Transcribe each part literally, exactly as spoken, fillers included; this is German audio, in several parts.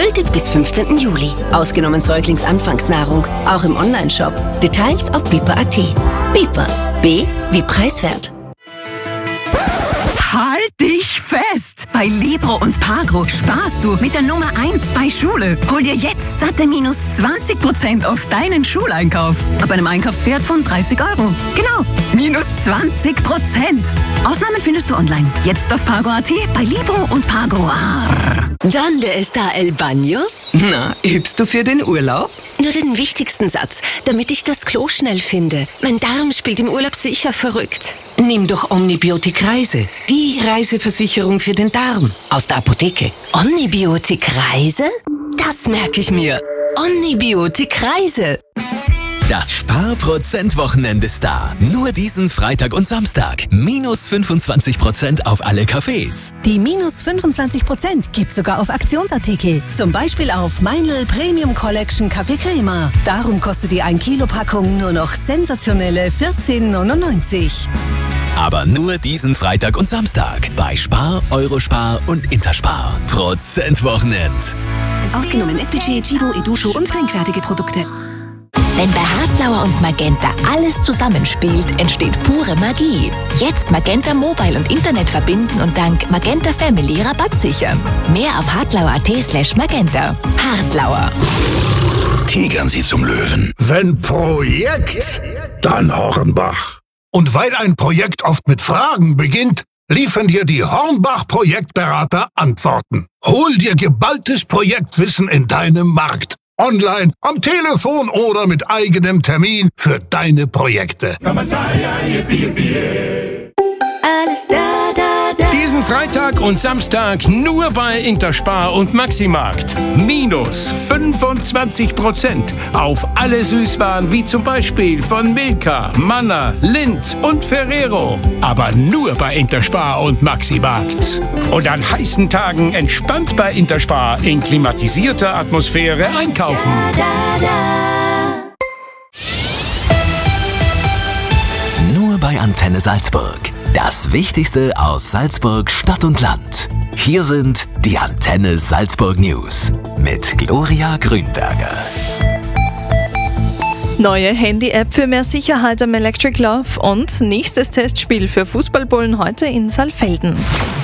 Gültig bis fünfzehnten Juli. Ausgenommen Säuglingsanfangsnahrung. Auch im Onlineshop. Details auf biper punkt at. Biper. B wie preiswert. Halt dich fest! Bei Libro und Pagro sparst du mit der Nummer eins bei Schule. Hol dir jetzt satte minus zwanzig Prozent auf deinen Schuleinkauf. Ab einem Einkaufswert von dreißig Euro. Genau, minus zwanzig Prozent. Ausnahmen findest du online. Jetzt auf Pagro punkt at, bei Libro und Pagro. ¿Dónde está el baño? Na, übst du für den Urlaub? Nur den wichtigsten Satz, damit ich das Klo schnell finde. Mein Darm spielt im Urlaub sicher verrückt. Nimm doch Omnibiotik Reise. Die Reiseversicherung für den Darm. Aus der Apotheke. Omnibiotik Reise? Das merke ich mir. Omnibiotik Reise. Das Sparprozent-Wochenende ist da. Nur diesen Freitag und Samstag. Minus fünfundzwanzig Prozent auf alle Cafés. Die minus fünfundzwanzig Prozent gibt sogar auf Aktionsartikel. Zum Beispiel auf Meinl Premium Collection Kaffee Crema. Darum kostet die ein Kilo Packung nur noch sensationelle vierzehn neunundneunzig. Aber nur diesen Freitag und Samstag. Bei Spar, Eurospar und Interspar. Prozent-Wochenend. Ausgenommen S P C, Chibo, Edusho und trinkfertige Produkte. Wenn bei Hartlauer und Magenta alles zusammenspielt, entsteht pure Magie. Jetzt Magenta Mobile und Internet verbinden und dank Magenta Family Rabatt sichern. Mehr auf hartlauer punkt at slash magenta. Hartlauer. Tigern Sie zum Löwen. Wenn Projekt, dann Hornbach. Und weil ein Projekt oft mit Fragen beginnt, liefern dir die Hornbach-Projektberater Antworten. Hol dir geballtes Projektwissen in deinem Markt. Online, am Telefon oder mit eigenem Termin für deine Projekte. Alles da, da, da. Diesen Freitag und Samstag nur bei Interspar und Maximarkt. Minus fünfundzwanzig Prozent auf alle Süßwaren wie zum Beispiel von Milka, Manna, Lindt und Ferrero. Aber nur bei Interspar und Maximarkt. Und an heißen Tagen entspannt bei Interspar in klimatisierter Atmosphäre einkaufen. Da, da, da. Nur bei Antenne Salzburg. Das Wichtigste aus Salzburg, Stadt und Land. Hier sind die Antenne Salzburg News mit Gloria Grünberger. Neue Handy-App für mehr Sicherheit am Electric Love und nächstes Testspiel für Fußballbullen heute in Saalfelden.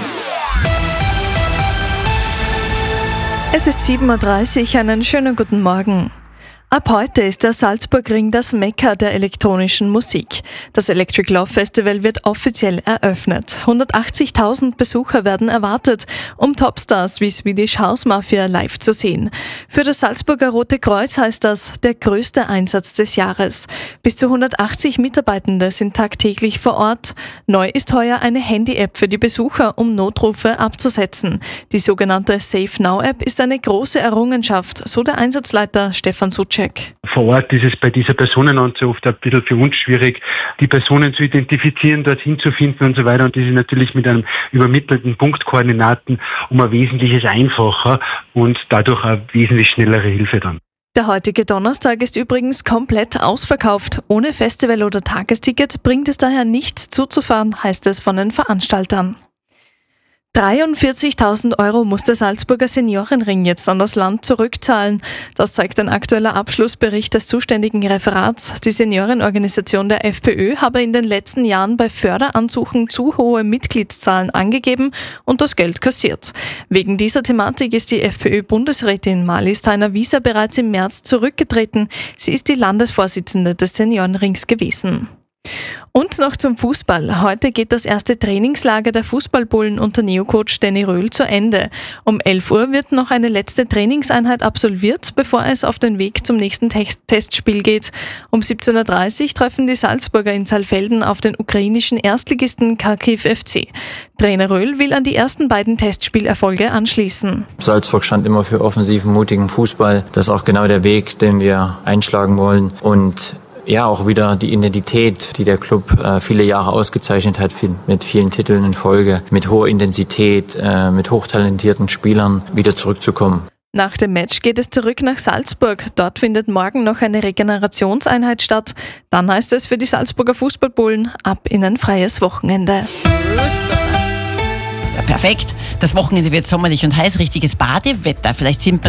Es ist sieben Uhr dreißig, einen schönen guten Morgen. Ab heute ist der Salzburgring das Mekka der elektronischen Musik. Das Electric Love Festival wird offiziell eröffnet. hundertachtzigtausend Besucher werden erwartet, um Topstars wie Swedish House Mafia live zu sehen. Für das Salzburger Rote Kreuz heißt das der größte Einsatz des Jahres. Bis zu hundertachtzig Mitarbeitende sind tagtäglich vor Ort. Neu ist heuer eine Handy-App für die Besucher, um Notrufe abzusetzen. Die sogenannte Safe Now App ist eine große Errungenschaft, so der Einsatzleiter Stefan Sucek. Vor Ort ist es bei dieser Personenanzahl oft ein bisschen für uns schwierig, die Personen zu identifizieren, dorthin zu finden und so weiter. Und das ist natürlich mit einem übermittelten Punktkoordinaten um ein wesentliches einfacher und dadurch eine wesentlich schnellere Hilfe dann. Der heutige Donnerstag ist übrigens komplett ausverkauft. Ohne Festival- oder Tagesticket bringt es daher nichts zuzufahren, heißt es von den Veranstaltern. dreiundvierzigtausend Euro muss der Salzburger Seniorenring jetzt an das Land zurückzahlen. Das zeigt ein aktueller Abschlussbericht des zuständigen Referats. Die Seniorenorganisation der FPÖ habe in den letzten Jahren bei Förderansuchen zu hohe Mitgliedszahlen angegeben und das Geld kassiert. Wegen dieser Thematik ist die FPÖ-Bundesrätin Marlies Theiner-Wieser bereits im März zurückgetreten. Sie ist die Landesvorsitzende des Seniorenrings gewesen. Und noch zum Fußball. Heute geht das erste Trainingslager der Fußballbullen unter Neocoach Danny Röhl zu Ende. Um elf Uhr wird noch eine letzte Trainingseinheit absolviert, bevor es auf den Weg zum nächsten Test- Testspiel geht. Um siebzehn Uhr dreißig treffen die Salzburger in Saalfelden auf den ukrainischen Erstligisten Kharkiv F C. Trainer Röhl will an die ersten beiden Testspielerfolge anschließen. Salzburg stand immer für offensiven, mutigen Fußball. Das ist auch genau der Weg, den wir einschlagen wollen. Und ja, auch wieder die Identität, die der Club äh, viele Jahre ausgezeichnet hat, viel, mit vielen Titeln in Folge, mit hoher Intensität, äh, mit hochtalentierten Spielern wieder zurückzukommen. Nach dem Match geht es zurück nach Salzburg. Dort findet morgen noch eine Regenerationseinheit statt. Dann heißt es für die Salzburger Fußballbullen ab in ein freies Wochenende. Ja, perfekt. Das Wochenende wird sommerlich und heiß, richtiges Badewetter. Vielleicht sind